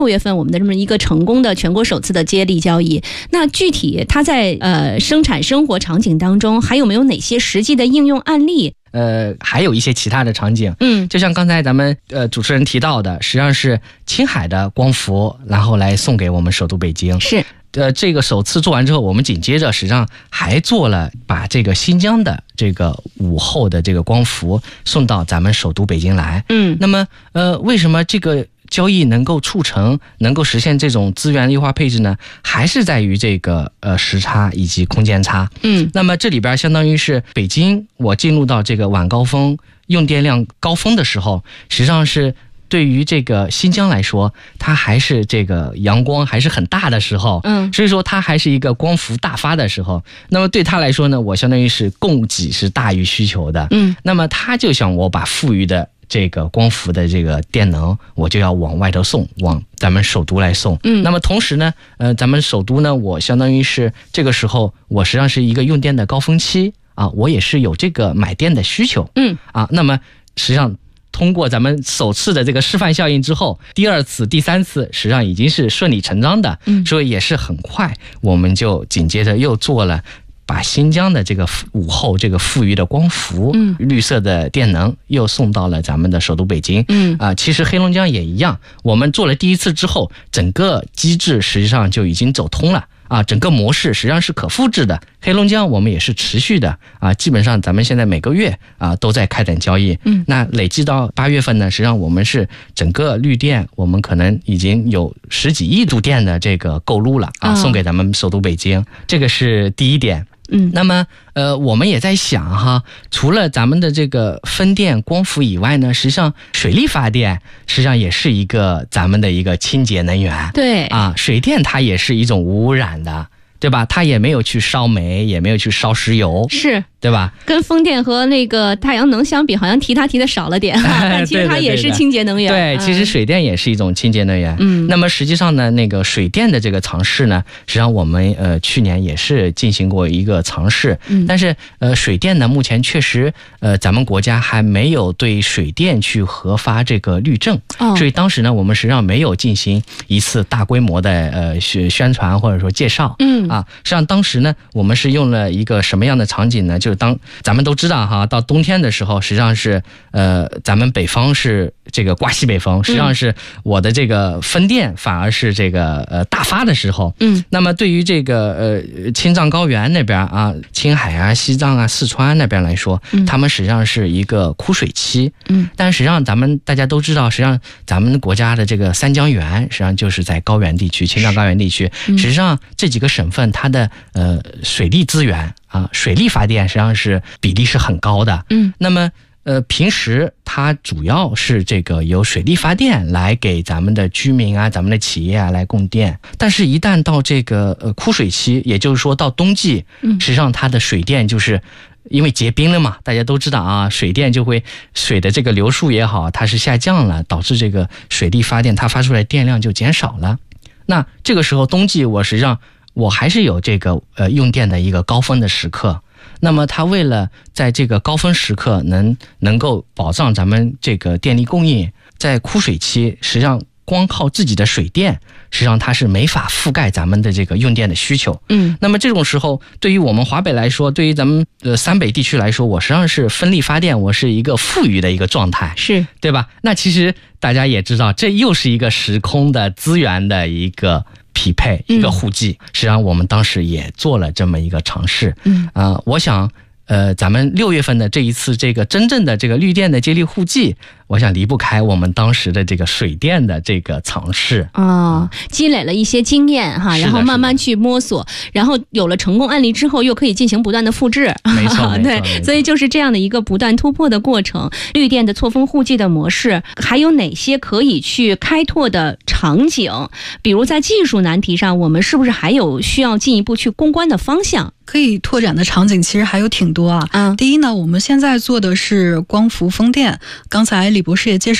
6月份我们的这么一个成功的全国首次的接力交易，那具体它在生产生活场景当中还有没有哪些实际的应用案例？ 还有一些其他的场景，就像刚才咱们主持人提到的，实际上是青海的光伏，然后来送给我们首都北京。 是。 这个首次做完之后，我们紧接着实际上还做了把这个新疆的这个午后的这个光伏送到咱们首都北京来。那么为什么这个交易能够促成，能够实现这种资源优化配置呢？还是在于这个时差以及空间差。那么这里边相当于是北京，我进入到这个晚高峰用电量高峰的时候，实际上是对于这个新疆来说，它还是这个阳光还是很大的时候，所以说它还是一个光伏大发的时候。那么对它来说呢，我相当于是供给是大于需求的。那么它就想我把富裕的这个光伏的这个电能，我就要往外头送，往咱们首都来送。那么同时呢，咱们首都呢，我相当于是这个时候，我实际上是一个用电的高峰期啊，我也是有这个买电的需求。那么实际上通过咱们首次的这个示范效应之后，第二次、第三次实际上已经是顺理成章的，所以也是很快，我们就紧接着又做了。把新疆的这个午后这个富裕的光伏、绿色的电能又送到了咱们的首都北京。其实黑龙江也一样，我们做了第一次之后，整个机制实际上就已经走通了。整个模式实际上是可复制的。黑龙江我们也是持续的基本上咱们现在每个月都在开展交易。那累计到8月份呢，实际上我们是整个绿电，我们可能已经有10几亿度电的这个购入了送给咱们首都北京，这个是第一点。那么我们也在想哈，除了咱们的这个风电光伏以外呢，实际上水力发电实际上也是一个咱们的一个清洁能源。 对水电它也是一种无污染的，对吧？它也没有去烧煤，也没有去烧石油， 是对吧？ 跟风电和那个太阳能相比，好像提的少了点但其实它也是清洁能源。 对，其实水电也是一种清洁能源。那么实际上呢，那个水电的这个尝试呢，实际上我们去年也是进行过一个尝试。但是水电呢，目前确实咱们国家还没有对水电去核发这个绿证。所以当时呢，我们实际上没有进行一次大规模的宣传或者说介绍。实际上当时呢，我们是用了一个什么样的场景呢？就是当咱们都知道哈，到冬天的时候，实际上是咱们北方是这个刮西北风，实际上是我的这个风电反而是这个大发的时候。那么对于这个青藏高原那边青海西藏四川那边来说，他们实际上是一个枯水期。但实际上咱们大家都知道，实际上咱们国家的这个3江源实际上就是在高原地区，青藏高原地区。实际上这几个省份它的水利资源水力发电实际上是比例是很高的。那么平时它主要是这个由水力发电来给咱们的居民咱们的企业来供电。但是一旦到这个枯水期，也就是说到冬季，实际上它的水电就是因为结冰了嘛，大家都知道水电就会水的这个流速也好，它是下降了，导致这个水力发电它发出来电量就减少了。那这个时候冬季实际上我还是有这个用电的一个高峰的时刻。那么它为了在这个高峰时刻能够保障咱们这个电力供应，在枯水期实际上光靠自己的水电实际上它是没法覆盖咱们的这个用电的需求。那么这种时候对于我们华北来说，对于咱们三北地区来说，我实际上是风力发电，我是一个富裕的一个状态， 是对吧？那其实大家也知道，这又是一个时空的资源的一个匹配，一个互济。实际上我们当时也做了这么一个尝试。我想咱们6月份的这一次这个真正的这个绿电的接力互济，我想离不开我们当时的这个水电的这个尝试积累了一些经验然后慢慢去摸索，然后有了成功案例之后，又可以进行不断的复制。 没错对，所以就是这样的一个不断突破的过程。绿电的错峰互济的模式还有哪些可以去开拓的场景？比如在技术难题上，我们是不是还有需要进一步去攻关的方向？ 可以拓展的场景其实还有挺多第一呢，我们现在做的是光伏风电，刚才李博士也介绍